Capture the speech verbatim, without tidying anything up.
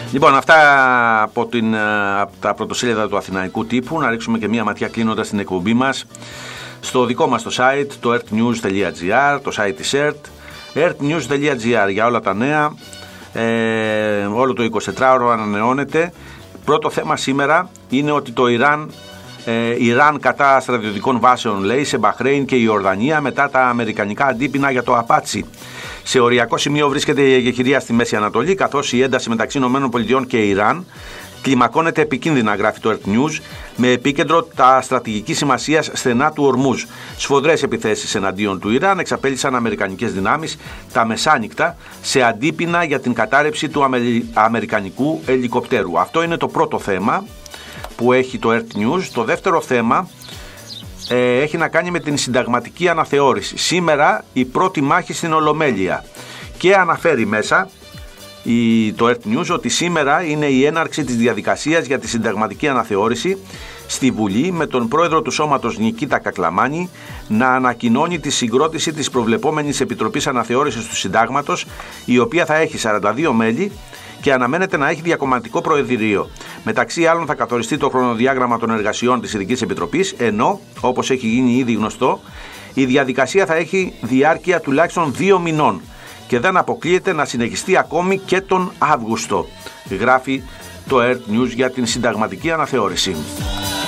Λοιπόν, αυτά από, την, από τα πρωτοσέλιδα του Αθηναϊκού Τύπου. Να ρίξουμε και μία ματιά κλείνοντας την εκπομπή μας στο δικό μας το site, το ertnews τελεία gr, το site της ΕΡΤ, ertnews τελεία gr για όλα τα νέα. Ε, όλο το εικοσιτετράωρο ανανεώνεται. Πρώτο θέμα σήμερα είναι ότι το Ιράν ε, Ιράν κατά στρατιωτικών βάσεων, λέει, σε Μπαχρέιν και η Ιορδανία μετά τα αμερικανικά αντίπεινα για το Απάτσι. Σε οριακό σημείο βρίσκεται η εγκεχηρία στη Μέση Ανατολή, καθώς η ένταση μεταξύ ΗΠΑ και Ιράν κλιμακώνεται επικίνδυνα, γράφει το Earth News, με επίκεντρο τα στρατηγική σημασίας στενά του Ορμούζ. Σφοδρές επιθέσεις εναντίον του Ιράν εξαπέλυσαν αμερικανικές δυνάμεις τα μεσάνυχτα σε αντίπεινα για την κατάρρευση του αμερι... αμερικανικού ελικοπτέρου. Αυτό είναι το πρώτο θέμα που έχει το Earth News. Το δεύτερο θέμα ε, έχει να κάνει με την συνταγματική αναθεώρηση. Σήμερα η πρώτη μάχη στην Ολομέλεια και αναφέρει μέσα η, το Earth News ότι σήμερα είναι η έναρξη της διαδικασίας για τη συνταγματική αναθεώρηση στη Βουλή, με τον πρόεδρο του σώματος Νικίτα Κακλαμάνη να ανακοινώνει τη συγκρότηση της προβλεπόμενης Επιτροπής Αναθεώρησης του Συντάγματος, η οποία θα έχει σαράντα δύο μέλη και αναμένεται να έχει διακομματικό προεδρείο. Μεταξύ άλλων θα καθοριστεί το χρονοδιάγραμμα των εργασιών της Ειδικής Επιτροπής, ενώ, όπως έχει γίνει ήδη γνωστό, η διαδικασία θα έχει διάρκεια τουλάχιστον δύο μηνών και δεν αποκλείεται να συνεχιστεί ακόμη και τον Αύγουστο, γράφει το Earth News για την συνταγματική αναθεώρηση.